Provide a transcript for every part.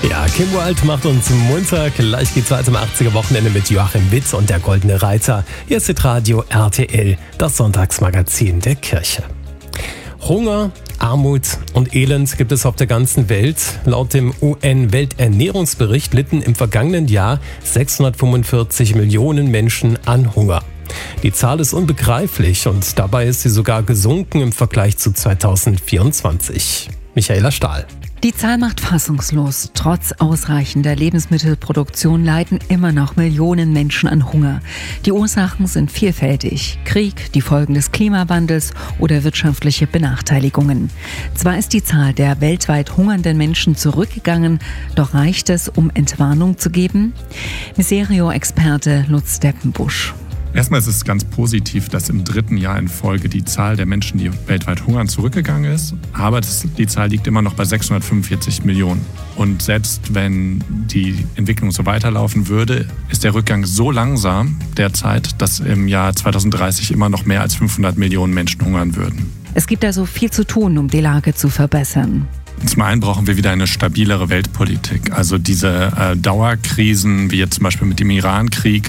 Ja, Kim Wilde macht uns munter. Gleich geht's weiter im 80er-Wochenende mit Joachim Witt und der Goldene Reiter. Hier ist Radio RTL, das Sonntagsmagazin der Kirche. Hunger, Armut und Elend gibt es auf der ganzen Welt. Laut dem UN-Welternährungsbericht litten im vergangenen Jahr 645 Millionen Menschen an Hunger. Die Zahl ist unbegreiflich und dabei ist sie sogar gesunken im Vergleich zu 2024. Michaela Stahl. Die Zahl macht fassungslos. Trotz ausreichender Lebensmittelproduktion leiden immer noch Millionen Menschen an Hunger. Die Ursachen sind vielfältig. Krieg, die Folgen des Klimawandels oder wirtschaftliche Benachteiligungen. Zwar ist die Zahl der weltweit hungernden Menschen zurückgegangen, doch reicht es, um Entwarnung zu geben? Miserio-Experte Lutz Deppenbusch. Erstmal ist es ganz positiv, dass im 3. Jahr in Folge die Zahl der Menschen, die weltweit hungern, zurückgegangen ist. Aber die Zahl liegt immer noch bei 645 Millionen. Und selbst wenn die Entwicklung so weiterlaufen würde, ist der Rückgang so langsam derzeit, dass im Jahr 2030 immer noch mehr als 500 Millionen Menschen hungern würden. Es gibt also viel zu tun, um die Lage zu verbessern. Zum einen brauchen wir wieder eine stabilere Weltpolitik. Also diese Dauerkrisen, wie jetzt zum Beispiel mit dem Irankrieg,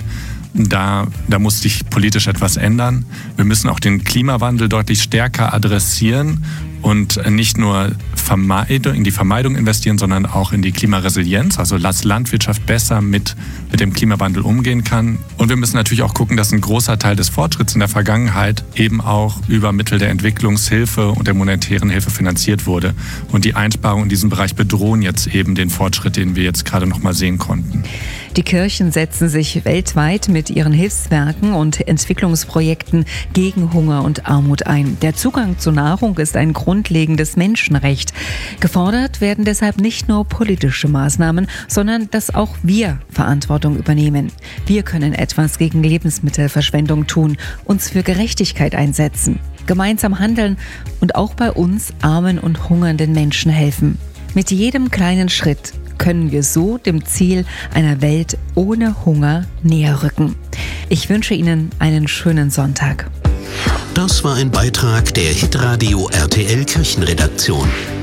Da muss sich politisch etwas ändern. Wir müssen auch den Klimawandel deutlich stärker adressieren und nicht nur in die Vermeidung investieren, sondern auch in die Klimaresilienz, also dass Landwirtschaft besser mit dem Klimawandel umgehen kann. Und wir müssen natürlich auch gucken, dass ein großer Teil des Fortschritts in der Vergangenheit eben auch über Mittel der Entwicklungshilfe und der monetären Hilfe finanziert wurde. Und die Einsparungen in diesem Bereich bedrohen jetzt eben den Fortschritt, den wir jetzt gerade noch mal sehen konnten. Die Kirchen setzen sich weltweit mit ihren Hilfswerken und Entwicklungsprojekten gegen Hunger und Armut ein. Der Zugang zu Nahrung ist ein grundlegendes Menschenrecht. Gefordert werden deshalb nicht nur politische Maßnahmen, sondern dass auch wir Verantwortung übernehmen. Wir können etwas gegen Lebensmittelverschwendung tun, uns für Gerechtigkeit einsetzen, gemeinsam handeln und auch bei uns armen und hungernden Menschen helfen. Mit jedem kleinen Schritt können wir so dem Ziel einer Welt ohne Hunger näher rücken. Ich wünsche Ihnen einen schönen Sonntag. Das war ein Beitrag der Hitradio RTL Kirchenredaktion.